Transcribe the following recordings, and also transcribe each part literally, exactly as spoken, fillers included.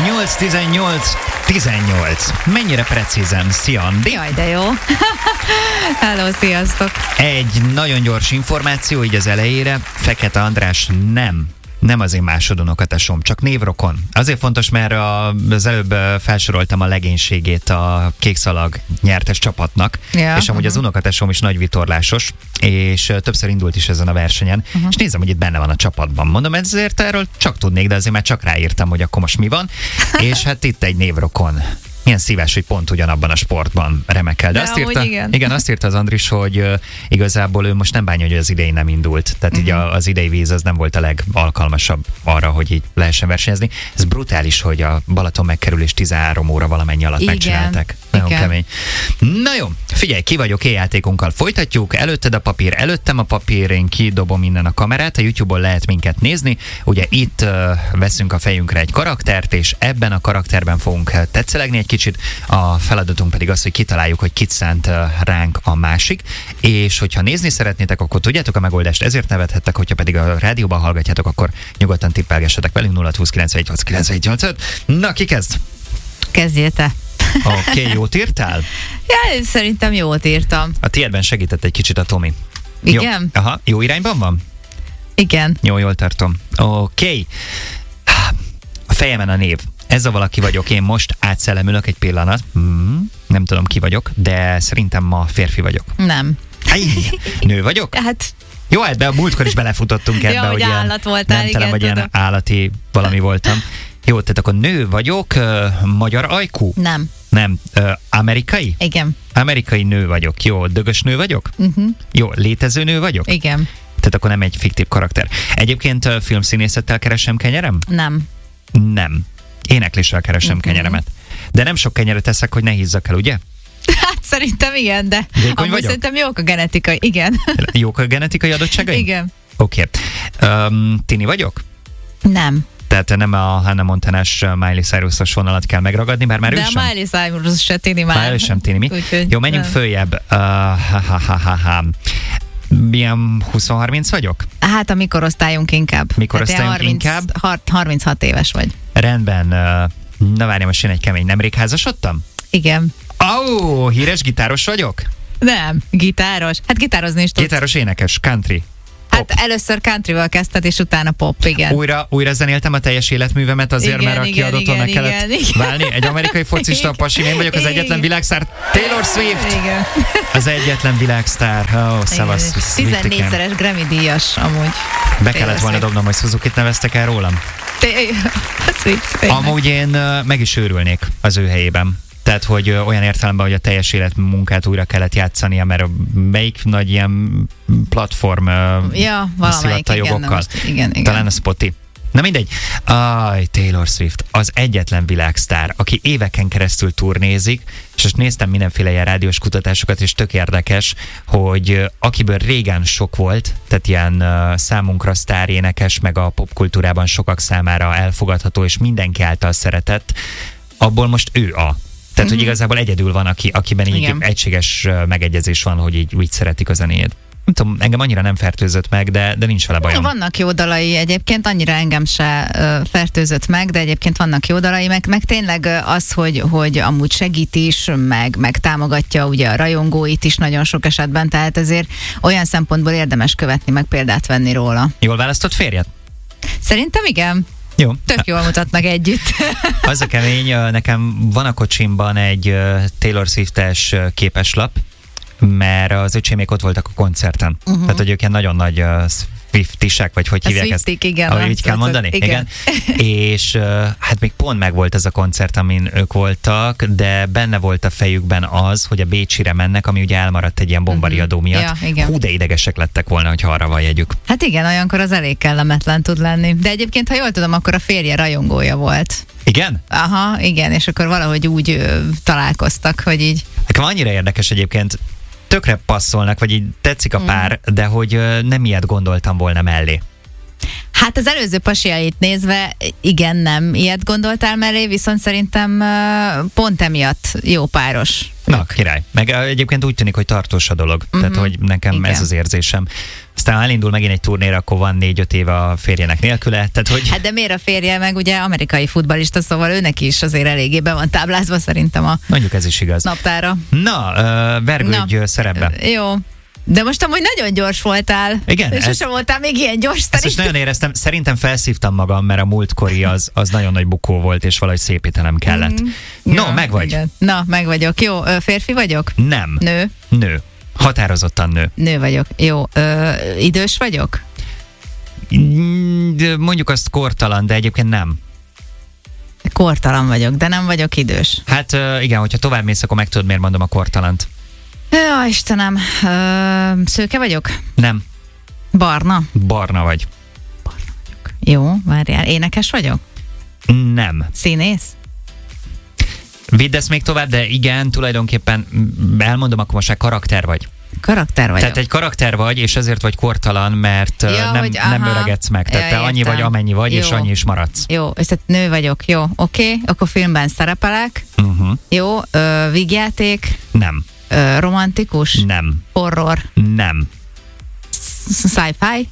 nyolc tizennyolc tizennyolc. Mennyire precízen. Szia, Andi. Jaj, de jó. Hello, sziasztok. Egy nagyon gyors információ így az elejére. Fekete András nem. Nem az én másodunokatesom, csak névrokon. Azért fontos, mert az előbb felsoroltam a legénységét a Kékszalag nyertes csapatnak, ja, és amúgy uh-huh. az unokatesom is nagy vitorlásos, és többször indult is ezen a versenyen, uh-huh. és nézem, hogy itt benne van a csapatban. Mondom, ezért erről csak tudnék, de azért már csak ráírtam, hogy akkor most mi van, és hát itt egy névrokon. Milyen szíves, hogy pont ugyanabban a sportban remekel. De, de azt írta, igen. igen, azt írta az Andris, hogy uh, igazából ő most nem bánja, hogy az idei nem indult. Tehát uh-huh. így a, az idei víz az nem volt a legalkalmasabb arra, hogy így lehessen versenyezni. Ez brutális, hogy a Balaton megkerülés tizenhárom óra valamennyi alatt igen. megcsinálták. Nagyon igen. kemény. Na jó, figyelj, ki vagyok, e-játékunkkal folytatjuk. Előtted a papír, előttem a papír, én kidobom innen a kamerát. A YouTube-on lehet minket nézni. Ugye itt uh, veszünk a fejünkre egy karaktert, és ebben a karakterben fogunk tetszelegni egy kicsit. A feladatunk pedig az, hogy kitaláljuk, hogy kit szánt ránk a másik, és hogyha nézni szeretnétek, akkor tudjátok a megoldást, ezért nevethettek, hogyha pedig a rádióban hallgatjátok, akkor nyugodtan tippelgessetek velünk nulla húsz kilencvennyolc kilencvennyolc. Na, ki kezd? Kezdjél te. Oké, okay, jót írtál? Ja, szerintem jót írtam. A tiédben segített egy kicsit a Tomi. Igen? Jó, aha, jó irányban van? Igen. Jó, jól tartom. Oké. Okay. A fejemen a név. Ez a valaki vagyok, én most átszellemülök egy pillanat. Mm, nem tudom, ki vagyok, de szerintem ma férfi vagyok. Nem. Aj, nő vagyok? Hát... Jó, hát be a múltkor is belefutottunk ebbe, ja, hogy ilyen állat voltál, nem igen, vagy tudom. ilyen állati valami voltam. Jó, tehát akkor nő vagyok, uh, magyar ajkú? Nem. Nem. Uh, amerikai? Igen. Amerikai nő vagyok. Jó, dögös nő vagyok? Uh-huh. Jó, létező nő vagyok? Igen. Tehát akkor nem egy fiktív karakter. Egyébként uh, filmszínészettel keresem kenyerem? Nem. Nem. Énekléssel keresem uh-huh. kenyeremet. De nem sok kenyeret eszek, hogy ne hízzak el, ugye? Hát szerintem igen, de amúgy szerintem jók a genetikai, igen. Jók a genetikai adottságai? Igen. Oké. Okay. Um, tini vagyok? Nem. Tehát nem a Hannah Montanás Miley Cyrus-os vonalat kell megragadni, bár már de ő sem. De a Miley Cyrus se tini már. Már ő sem tini, mi? Úgyhogy jó, menjünk nem. följebb. Uh, ha, ha, ha, ha, ha. Milyen húsz-harminc vagyok? Hát a mikorosztályunk inkább. Mikorosztályunk harminc, inkább? harminchat éves vagy. Rendben. Uh, na várjam, most jön egy kemény. Nemrég házasodtam? Igen. Ó, oh, híres gitáros vagyok? Nem, gitáros. Hát gitározni is tudsz. Gitáros énekes, country. Hát először countryval kezdted, és utána pop, igen. Újra, újra zenéltem a teljes életművemet azért, igen, mert a kiadótól meg kellett igen, igen. válni. Egy amerikai focista pasi, én vagyok az igen. egyetlen világsztár. Taylor Swift! Igen. Az egyetlen világsztár. Ó, oh, szavasz. tizennégyszeres Grammy díjas amúgy. Be kellett volna dobnom, hogy Suzukit neveztek el rólam. Swift, amúgy én uh, meg is őrülnék az ő helyében. Tehát, hogy olyan értelemben, hogy a teljes életmunkát újra kellett játszania, mert melyik nagy ilyen platform ja, valamelyik, igen, jogokkal. Most, igen, igen. Talán a Spotify. Na mindegy. Aj, Taylor Swift, az egyetlen világsztár, aki éveken keresztül turnézik, és most néztem mindenféle ilyen rádiós kutatásokat, és tök érdekes, hogy akiből régen sok volt, tehát ilyen uh, számunkra sztárénekes, meg a popkultúrában sokak számára elfogadható, és mindenki által szeretett, abból most ő a. Tehát, hogy igazából egyedül van, aki, akiben így igen. egységes megegyezés van, hogy így úgy szeretik a zenéjét. Nem tudom, engem annyira nem fertőzött meg, de, de nincs vele bajom. Vannak jó dalai egyébként, annyira engem se uh, fertőzött meg, de egyébként vannak jó dalai, meg, meg tényleg az, hogy, hogy amúgy segít is, meg, meg támogatja ugye a rajongóit is nagyon sok esetben, tehát ezért olyan szempontból érdemes követni, meg példát venni róla. Jól választott férjed? Szerintem igen. Jó. Tök jól mutatnak együtt. Az a kemény, nekem van a kocsimban egy Taylor Swift-es képeslap, mert az öcsémék ott voltak a koncerten. Uh-huh. Tehát, hogy ők ilyen nagyon nagy Swiftisek, vagy hogy a hívják Swiftik, ezt? Igen. Ahogy így kell mondani? Igen. igen. És hát még pont meg volt ez a koncert, amin ők voltak, de benne volt a fejükben az, hogy a Bécsire mennek, ami ugye elmaradt egy ilyen bombariadó miatt. Uh-huh. Ja, hú, de idegesek lettek volna, hogyha arra van jegyük. Hát igen, olyankor az elég kellemetlen tud lenni. De egyébként, ha jól tudom, akkor a férje rajongója volt. Igen? Aha, igen, és akkor valahogy úgy ö, találkoztak, hogy így. Nekem annyira érdekes egyébként, tökre passzolnak, vagy így tetszik a pár, mm. de hogy ö, nem ilyet gondoltam volna mellé. Hát az előző pasiait nézve, igen, nem ilyet gondoltál mellé, viszont szerintem pont emiatt jó páros. Na, király. Meg egyébként úgy tűnik, hogy tartós a dolog. Uh-huh. Tehát, hogy nekem igen. ez az érzésem. Aztán ha elindul megint egy turnéra, akkor van négy-öt éve a férjének nélküle. Tehát, hogy... Hát de miért a férje meg ugye amerikai futballista, szóval őnek is azért eléggé be van táblázva szerintem a Mondjuk ez is igaz. naptára. Na, uh, vergődj Na. szerepbe. Jó. De most amúgy nagyon gyors voltál. Igen. És sosem voltál még ilyen gyors. Ezt most nagyon éreztem. Szerintem felszívtam magam, mert a múltkori az, az nagyon nagy bukó volt, és valahogy szépítenem kellett. Mm. No, ja, meg vagy. Igen. Na, meg vagyok. Jó, férfi vagyok? Nem. Nő? Nő. Határozottan nő. Nő vagyok. Jó. Ö, idős vagyok? Mondjuk azt kortalan, de egyébként nem. Kortalan vagyok, de nem vagyok idős. Hát igen, hogyha tovább mész, akkor meg tudod, miért mondom a kortalant. Ja, Istenem, ö, szőke vagyok? Nem. Barna? Barna vagy. Barna vagyok. Jó, várjál. Énekes vagyok? Nem. Színész? Vidd ezt még tovább, de igen, tulajdonképpen elmondom, akkor most már karakter vagy. Karakter vagyok. Tehát egy karakter vagy, és ezért vagy kortalan, mert ja, nem, hogy, nem öregedsz meg. Tehát ja, te annyi vagy, amennyi vagy, jó. És annyi is maradsz. Jó, és tehát nő vagyok. Jó, oké. Okay. Akkor filmben szerepelek. Uh-huh. Jó, ö, vígjáték. Nem. Ö, romantikus? Nem. Horror? Nem. Sci-fi?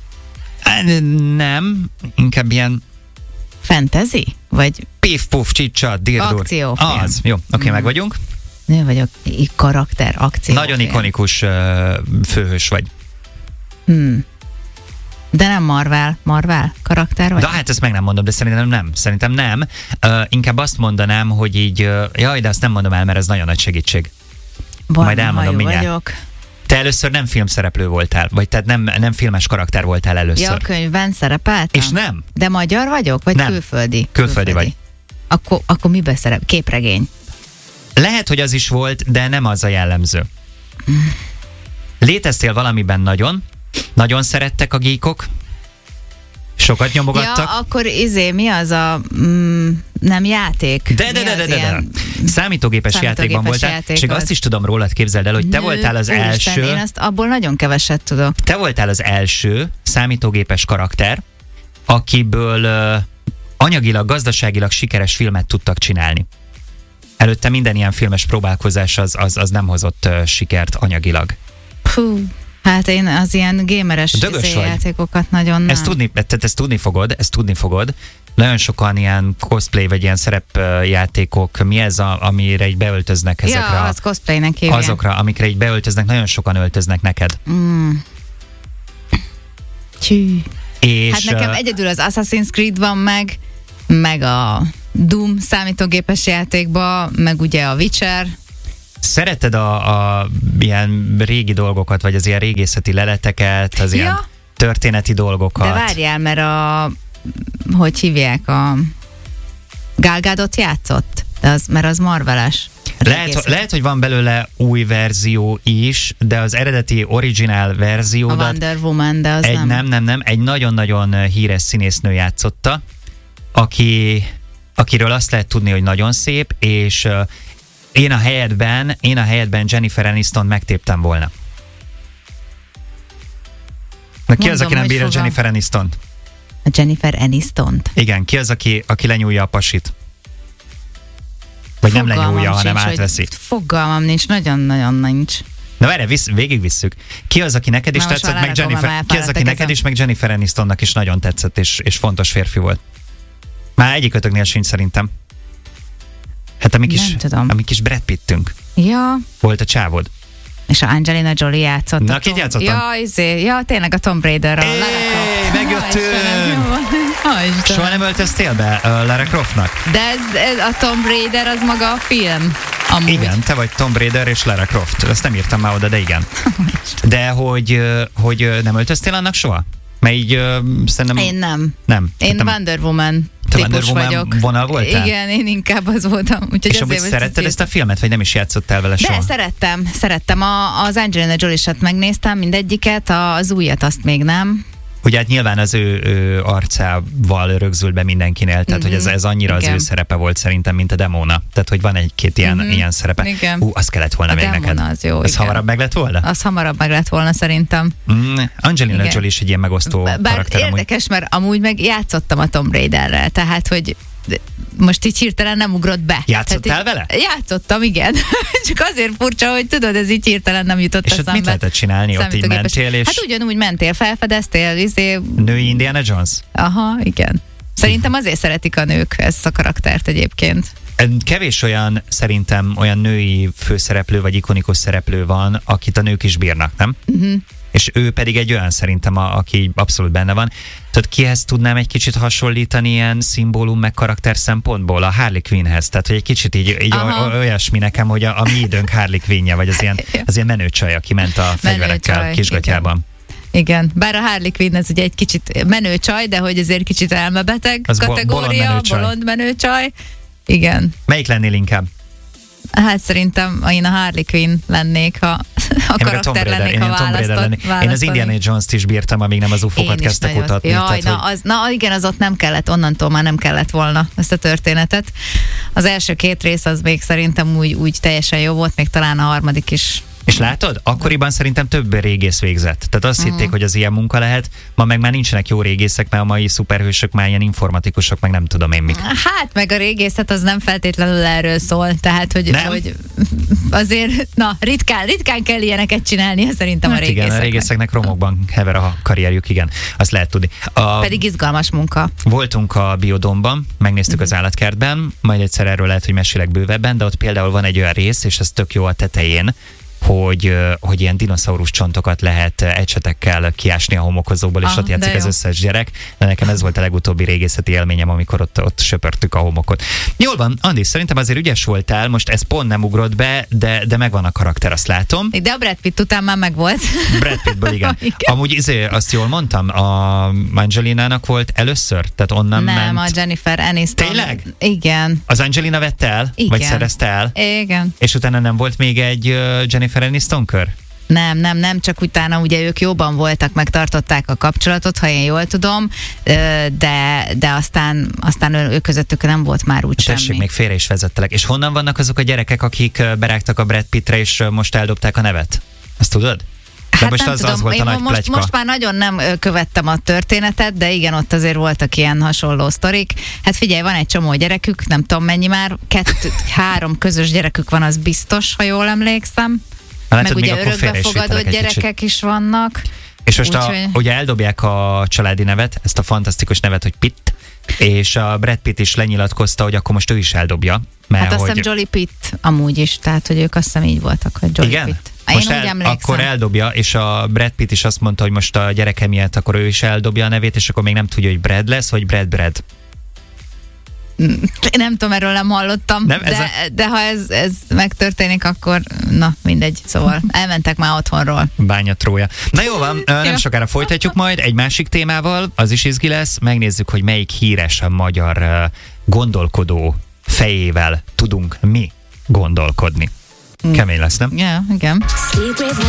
Nem. Inkább ilyen... Fantasy? Vagy... Pif-puf, csicsa, dirdur. Akciófilm. Az. Jó, oké, okay, mm. meg vagyunk. Nő vagyok. I- karakter, akció. Nagyon ikonikus uh, főhős vagy. Hmm. De nem Marvel. Marvel karakter vagy? De hát ezt meg nem mondom, de szerintem nem. Szerintem nem. Uh, inkább azt mondanám, hogy így... Uh, jaj, de azt nem mondom el, mert ez nagyon nagy segítség. Barna Majd elmondom mindjárt. Vagyok. Te először nem filmszereplő voltál, vagy tehát nem, nem filmes karakter voltál először. Ja, a könyvben szerepeltem? És nem. De magyar vagyok, vagy nem. külföldi? Külföldi, külföldi vagy. Akkor, akkor miben szerep? Képregény? Lehet, hogy az is volt, de nem az a jellemző. Léteztél valamiben nagyon, nagyon szerettek a geekok, sokat nyomogattak. Ja, akkor izé, mi az a... Mm, nem játék? De, de, de, de, de, de. Számítógépes, Számítógépes játékban voltál, játék és volt. Azt is tudom rólad, képzeld el, hogy te Nő, voltál az úristen, első... Én azt abból nagyon keveset tudok. Te voltál az első számítógépes karakter, akiből uh, anyagilag, gazdaságilag sikeres filmet tudtak csinálni. Előtte minden ilyen filmes próbálkozás az, az, az nem hozott uh, sikert anyagilag. Hú, hát én az ilyen gameres játékokat nagyon nem. Ezt tudni, tehát ezt tudni fogod, ezt tudni fogod. Nagyon sokan ilyen cosplay vagy ilyen szerepjátékok, mi ez, a, amire így beöltöznek ezekre? Ja, az cosplaynek hívják. Azokra, amikre így beöltöznek, nagyon sokan öltöznek neked. Mm. Csű. És, hát nekem uh, egyedül az Assassin's Creed van meg, meg a Doom számítógépes játékba, meg ugye a Witcher. Szereted a, a ilyen régi dolgokat, vagy az ilyen régészeti leleteket, az ja. ilyen történeti dolgokat? De várjál, mert a hogy hívják, a Gal Gadot játszott, de az, mert az marveles. Lehet, lehet, hogy van belőle új verzió is, de az eredeti originál verzió. A Wonder Woman, de az egy, nem. Nem, nem, nem. Egy nagyon-nagyon híres színésznő játszotta, aki, akiről azt lehet tudni, hogy nagyon szép, és uh, én a helyedben, én a helyedben Jennifer Aniston megtéptem volna. Na, ki Mondom, az, aki nem bírja Jennifer Anistont? A Jennifer Anistont? Igen, ki az, aki, aki lenyúlja a pasit? Vagy fogalmam nem lenyúlja, hanem sincs, átveszi. Fogalmam nincs, nagyon-nagyon nincs. Na erre visz, végigvisszük. Ki az, aki neked is Na, tetszett, meg Jennifer, ki az, aki neked is, meg Jennifer Anistonnak is nagyon tetszett, és, és fontos férfi volt? Már egyikötöknél sincs szerintem. Hát amik is, amik is Brad Pittünk. Ja. Volt a csávod. És a Angelina Jolie játszott. Na, kit játszottam? Ja, izé, ja, tényleg a Tomb Raider, a Lara Croft. Megjöttünk! Soha nem öltöztél be uh, Lara Croftnak? De ez, ez, a Tomb Raider az maga a film. Amúgy. Igen, te vagy Tomb Raider és Lara Croft. Ezt nem írtam már oda, de igen. De hogy, hogy nem öltöztél annak soha? Mert így uh, szerintem... Én nem. Nem. Én nem. Wonder Woman Te típus Wonder Woman vagyok. vonal voltál? Igen, én inkább az voltam. Úgyhogy és amúgy szeretted ezt a filmet, vagy nem is játszottál vele soha? De szerettem, szerettem. A, az Angelina Jolie-sat megnéztem, mindegyiket, az újat azt még nem. Ugye hát nyilván az ő, ő arcával rögzül be mindenkinél, tehát mm-hmm. hogy ez, ez annyira igen. az ő szerepe volt szerintem, mint a Demona. Tehát, hogy van egy-két ilyen, mm-hmm. ilyen szerepe. Igen. Ú, az kellett volna a még neked. Az jó, az igen. hamarabb meg lett volna? Az hamarabb meg lett volna szerintem. Mm, Angelina igen. Jolie is egy ilyen megosztó Bár karakter. érdekes, amúgy. Mert amúgy meg játszottam a Tomb Raiderrel, tehát, hogy most így hirtelen nem ugrott be. Játszottál vele? Játszottam, igen. Csak azért furcsa, hogy tudod, ez így hirtelen nem jutott és eszembe. És mit lehetett csinálni? Ott így mentél, és... Hát ugyanúgy mentél, felfedeztél, izé... Női Indiana Jones? Aha, igen. Szerintem azért szeretik a nők ezt a karaktert egyébként. Kevés olyan, szerintem olyan női főszereplő, vagy ikonikus szereplő van, akit a nők is bírnak, nem? Uh-huh. És ő pedig egy olyan szerintem, a, aki abszolút benne van. Tehát kihez tudnám egy kicsit hasonlítani ilyen szimbólum meg karakter szempontból? A Harley Quinnhez. Tehát, hogy egy kicsit így, így olyasmi nekem, hogy a, a mi időnk Harley Quinnje, vagy az ilyen, az ilyen menő csaj, aki ment a fegyverekkel kisgatyában. Igen, bár a Harley Quinn ez ugye egy kicsit menő csaj, de hogy azért kicsit elmebeteg az kategória, bolond menő csaj. Igen. Melyik lennél inkább? Hát szerintem én a Harley Quinn lennék, ha a én karakter lennék, ha választott. Én az Indiana Jones-t is bírtam, amíg nem az ufókat kezdtek nagyon kutatni. Jaj, tehát, na, hogy... az, na igen, az ott nem kellett, onnantól már nem kellett volna ezt a történetet. Az első két rész az még szerintem úgy, úgy teljesen jó volt, még talán a harmadik is. És látod? Akkoriban szerintem több régész végzett. Tehát azt uh-huh. hitték, hogy az ilyen munka lehet. Ma meg már nincsenek jó régészek, mert a mai szuperhősök már ilyen informatikusok, meg nem tudom én mik. Hát, meg a régészet az nem feltétlenül erről szól. Tehát, hogy, hogy azért, na, ritkán, ritkán kell ilyeneket csinálni, szerintem hát a régészeknek. Igen, a régészeknek romokban hever a karrierjük, igen. Azt lehet tudni. A... Pedig izgalmas munka. Voltunk a Biodomban, megnéztük uh-huh. az állatkertben, majd egyszer erről lehet, hogy mesélek bővebben, de ott például van egy olyan rész, és ez tök jó a tetején, hogy, hogy ilyen dinoszaurusz csontokat lehet ecsetekkel kiásni a homokozóból, és ah, ott játszik az összes gyerek. De nekem ez volt a legutóbbi régészeti élményem, amikor ott, ott söpörtük a homokot. Jól van, Andi, szerintem azért ügyes voltál, most ez pont nem ugrott be, de, de megvan a karakter, azt látom. De a Brad Pitt után már megvolt. Brad Pittből, igen. igen. Amúgy izé, azt jól mondtam, a Angelinának volt először? Tehát onnan nem, ment... a Jennifer Aniston. Tényleg? Igen. Az Angelina vette el? Igen. Vagy szerezte el? Igen. És utána nem volt még egy Jennifer Aniston kör? Nem, nem, nem, csak utána ugye ők jóban voltak, megtartották a kapcsolatot, ha én jól tudom, de, de aztán, aztán ők közöttük nem volt már úgy Tessék, semmi. még félre is vezettelek. És honnan vannak azok a gyerekek, akik berágtak a Brad Pittre, és most eldobták a nevet? Azt tudod? De hát most nem az, tudom, az volt én a nagy most, pletyka. most már nagyon nem követtem a történetet, de igen, ott azért voltak ilyen hasonló sztorik. Hát figyelj, van egy csomó gyerekük, nem tudom mennyi már, kettő, három közös gyerekük van, az biztos, ha jól emlékszem. Hát, meg ugye örökbefogadott gyerekek kicsit. is vannak. És most úgy, a, hogy... ugye eldobják a családi nevet, ezt a fantasztikus nevet, hogy Pitt, és a Brad Pitt is lenyilatkozta, hogy akkor most ő is eldobja. Mert hát azt hogy... hiszem Jolie Pitt amúgy is, tehát hogy ők azt hiszem így voltak, hogy Jolie igen? Pitt. Most Én el, akkor eldobja, és a Brad Pitt is azt mondta, hogy most a gyereke miatt akkor ő is eldobja a nevét, és akkor még nem tudja, hogy Brad lesz, vagy Brad Brad. Én nem tudom, erről nem hallottam, nem, de, a... de ha ez, ez megtörténik, akkor na, mindegy. Szóval elmentek már otthonról. Bányatrója. Na jó van, nem sokára folytatjuk majd egy másik témával, az is izgi lesz. Megnézzük, hogy melyik híres a magyar gondolkodó fejével tudunk mi gondolkodni. Kemény lesz, nem? Ja, igen.